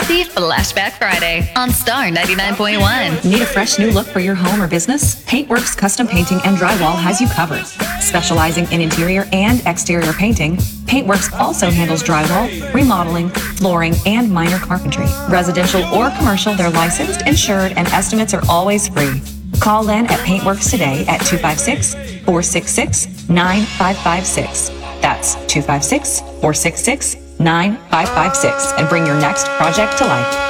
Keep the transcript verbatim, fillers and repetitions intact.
Happy Flashback Friday on Star ninety-nine point one. Need a fresh new look for your home or business? Paintworks Custom Painting and Drywall has you covered. Specializing in interior and exterior painting, Paintworks also handles drywall, remodeling, flooring, and minor carpentry. Residential or commercial, they're licensed, insured, and estimates are always free. Call Len at Paintworks today at two five six, four six six, nine five five six. That's two five six, four six six, nine five five six and bring your next project to life.